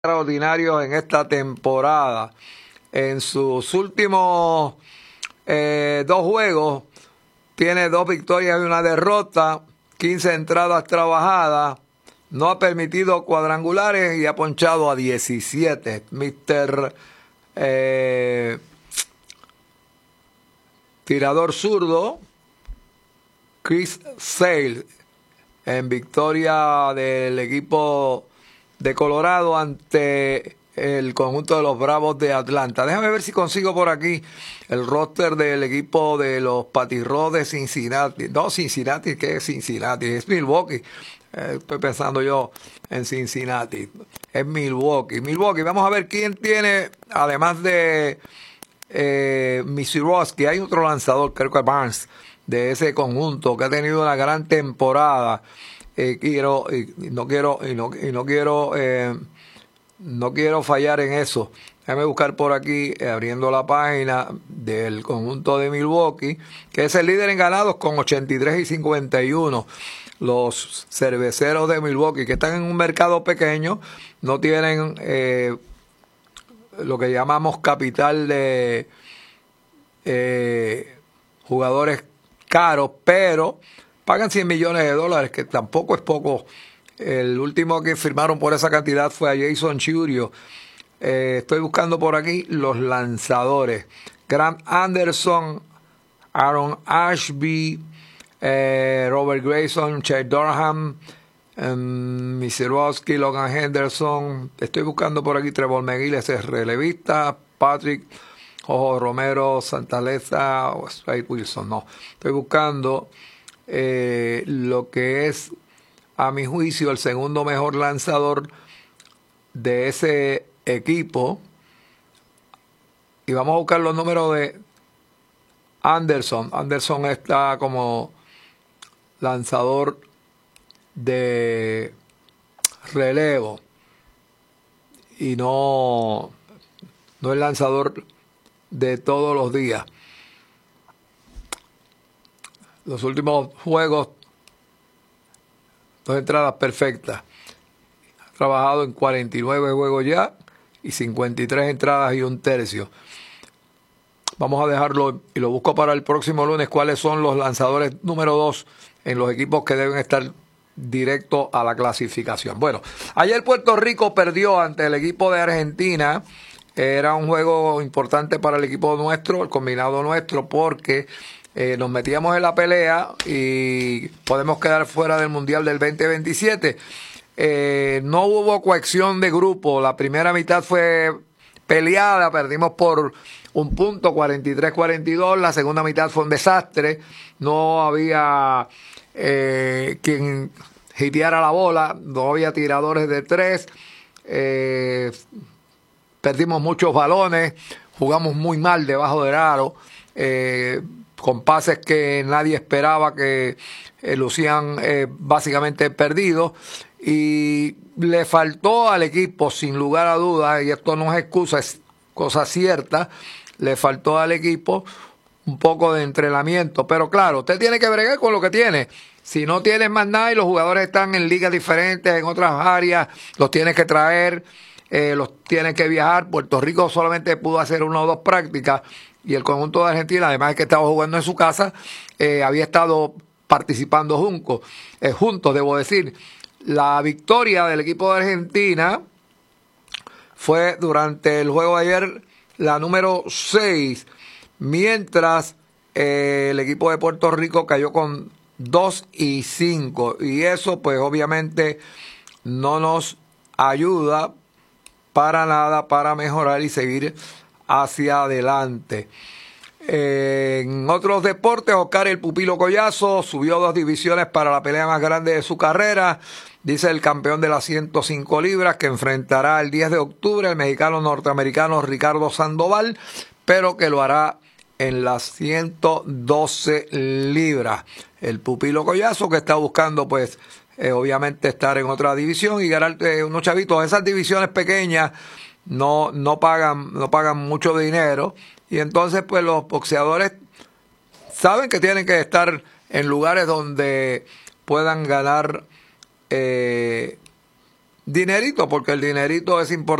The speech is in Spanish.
extraordinarios en esta temporada. En sus últimos dos juegos tiene 2 victorias y una derrota, 15 entradas trabajadas, no ha permitido cuadrangulares y ha ponchado a 17. Mr. Tirador zurdo, Chris Sale, en victoria del equipo de Colorado ante el conjunto de los Bravos de Atlanta. Déjame ver si consigo por aquí el roster del equipo de los Patirros de Cincinnati. No, Cincinnati, ¿qué es Cincinnati? Es Milwaukee. Estoy pensando yo en Cincinnati. Es Milwaukee. Milwaukee, vamos a ver quién tiene, además de Misiorowski, hay otro lanzador, creo que Barnes, de ese conjunto, que ha tenido una gran temporada. No quiero fallar en eso. Déjame buscar por aquí, abriendo la página del conjunto de Milwaukee, que es el líder en ganados con 83 y 51. Los cerveceros de Milwaukee, que están en un mercado pequeño, no tienen lo que llamamos capital de jugadores caros, pero pagan $100 millones, que tampoco es poco. El último que firmaron por esa cantidad fue a Jason Chourio. Estoy buscando por aquí los lanzadores. Grant Anderson, Aaron Ashby, Robert Grayson, Chad Durham, Misiorowski, Logan Henderson. Estoy buscando por aquí Trevor McGill, ese es relevista. Patrick Jojo Romero, Santaleza o Slade Wilson. No, estoy buscando lo que es, a mi juicio, el segundo mejor lanzador de ese equipo. Y vamos a buscar los números de Anderson. Anderson está como lanzador de relevo y no es lanzador de todos los días. Los últimos juegos, 2 entradas perfectas. Ha trabajado en 49 juegos ya y 53 entradas y 1/3. Vamos a dejarlo y lo busco para el próximo lunes. ¿Cuáles son los lanzadores número 2 en los equipos que deben estar directo a la clasificación? Bueno, ayer Puerto Rico perdió ante el equipo de Argentina. Era un juego importante para el equipo nuestro, el combinado nuestro, porque nos metíamos en la pelea y podemos quedar fuera del Mundial del 2027. No hubo cohesión de grupo. La primera mitad fue peleada, perdimos por 1 punto, 43-42. La segunda mitad fue un desastre. No había quien hiteara la bola, no había tiradores de 3. Perdimos muchos balones, jugamos muy mal debajo del aro, con pases que nadie esperaba, que lucían básicamente perdidos, y le faltó al equipo, sin lugar a dudas, y esto no es excusa, es cosa cierta, le faltó al equipo un poco de entrenamiento. Pero claro, usted tiene que bregar con lo que tiene. Si no tienes más nada y los jugadores están en ligas diferentes, en otras áreas, los tienes que traer, los tienes que viajar. Puerto Rico solamente pudo hacer 1 o 2 prácticas, y el conjunto de Argentina, además de que estaba jugando en su casa, había estado participando juntos, debo decir. La victoria del equipo de Argentina fue durante el juego de ayer la número 6, mientras el equipo de Puerto Rico cayó con 2-5, y eso pues obviamente no nos ayuda para nada para mejorar y seguir hacia adelante. En otros deportes, Oscar el Pupilo Collazo subió 2 divisiones para la pelea más grande de su carrera. Dice el campeón de las 105 libras que enfrentará el 10 de octubre al mexicano norteamericano Ricardo Sandoval, pero que lo hará en las 112 libras. El Pupilo Collazo, que está buscando pues obviamente estar en otra división y ganar unos chavitos. Esas divisiones pequeñas no pagan mucho dinero, y entonces pues los boxeadores saben que tienen que estar en lugares donde puedan ganar dinerito, porque el dinerito es importante.